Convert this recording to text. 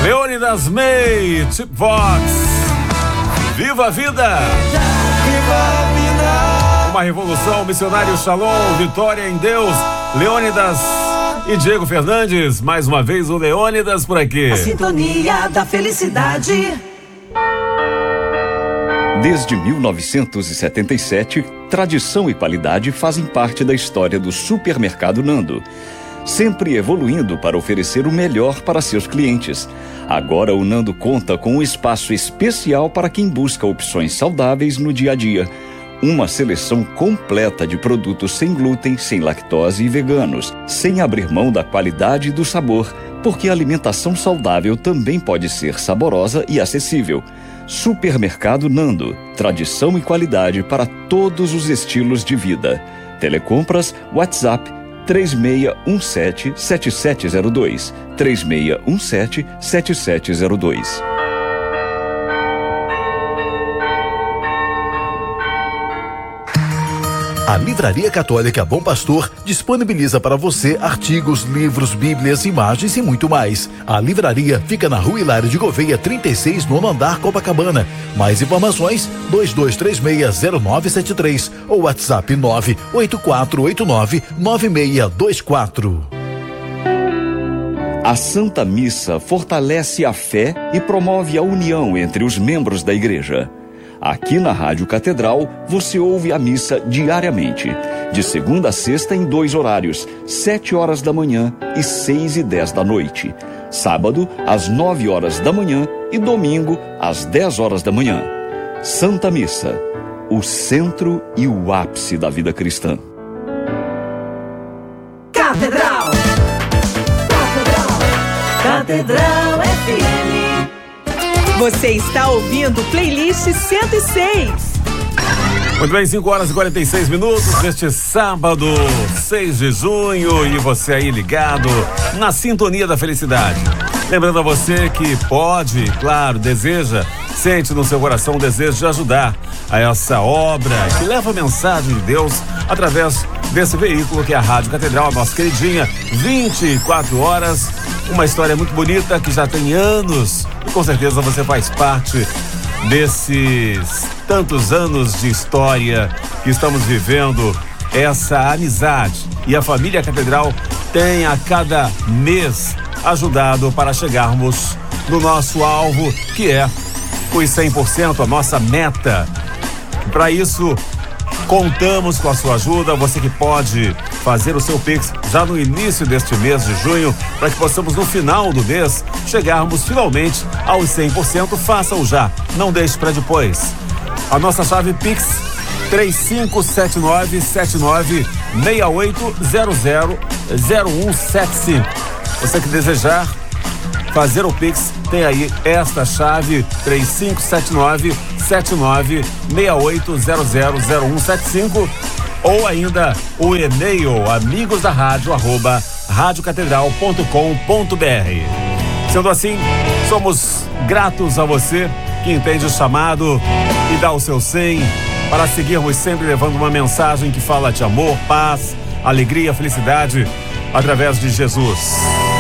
Leônidas May, Chip Vox. Viva a vida! Viva a vida! Uma revolução, missionário Shalom, vitória em Deus. Leônidas e Diego Fernandes, mais uma vez o Leônidas por aqui. A sintonia da felicidade. Desde 1977, tradição e qualidade fazem parte da história do Supermercado Nando, sempre evoluindo para oferecer o melhor para seus clientes. Agora o Nando conta com um espaço especial para quem busca opções saudáveis no dia a dia. Uma seleção completa de produtos sem glúten, sem lactose e veganos, sem abrir mão da qualidade e do sabor, porque a alimentação saudável também pode ser saborosa e acessível. Supermercado Nando, tradição e qualidade para todos os estilos de vida. Telecompras, WhatsApp 3617-7702, 3617-7702. A Livraria Católica Bom Pastor disponibiliza para você artigos, livros, bíblias, imagens e muito mais. A livraria fica na Rua Hilário de Gouveia, 36, nono andar, Copacabana. Mais informações, 22360973 ou WhatsApp 984899624. A Santa Missa fortalece a fé e promove a união entre os membros da Igreja. Aqui na Rádio Catedral, você ouve a missa diariamente, de segunda a sexta em 2 horários, 7 horas da manhã e 6 e 10 da noite. Sábado, às 9 horas da manhã e domingo, às 10 horas da manhã. Santa Missa, o centro e o ápice da vida cristã. Catedral! Catedral! Catedral FM. Você está ouvindo Playlist 106. Muito bem, 5 horas e 46 minutos neste sábado, 6 de junho, e você aí ligado na sintonia da felicidade. Lembrando a você que pode, claro, deseja, sente no seu coração o desejo de ajudar a essa obra que leva a mensagem de Deus através desse veículo que é a Rádio Catedral, a nossa queridinha, 24 horas, uma história muito bonita que já tem anos e com certeza você faz parte desses tantos anos de história que estamos vivendo, essa amizade. E a família Catedral tem a cada mês ajudado para chegarmos no nosso alvo, que é os 100%, a nossa meta. Para isso, contamos com a sua ajuda, você que pode fazer o seu Pix já no início deste mês de junho, para que possamos no final do mês chegarmos finalmente aos 100%, faça-o já, não deixe para depois. A nossa chave Pix 3579-7800-0175. Você que desejar fazer o Pix, tem aí esta chave 3579-7800-0175 ou ainda o e-mail amigosdaradio@radiocatedral.com.br. Sendo assim, somos gratos a você que entende o chamado e dá o seu 100 para seguirmos sempre levando uma mensagem que fala de amor, paz, alegria, felicidade através de Jesus.